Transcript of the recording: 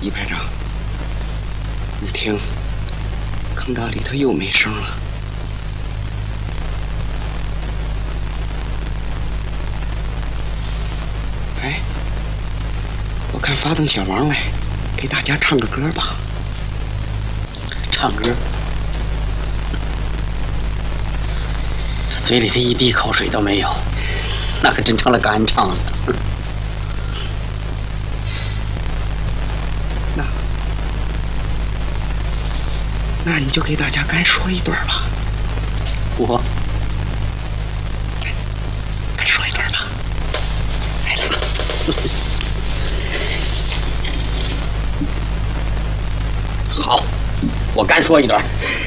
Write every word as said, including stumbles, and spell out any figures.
一排长，你听，坑道里头又没声了。哎，我看发动小王来，给大家唱个歌吧。 唱歌，这嘴里头一滴口水都没有，那可真成了干唱了。 那，那你就给大家干说一段吧。 我， 干说一段吧。来。 好，我干说一段。